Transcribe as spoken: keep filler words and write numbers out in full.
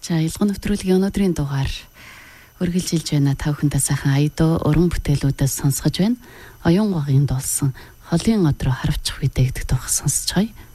За илгэн нэвтрүүлгийн өнөөдрийн дугаар үргэлжилж байна. Та бүхэндээ сайхан аяд уран бүтээлүүдээс сонсгож байна. Оюун гогийн дуулсан холын од руу харавчих үедээ гэдэг тухай сонсож байгаа.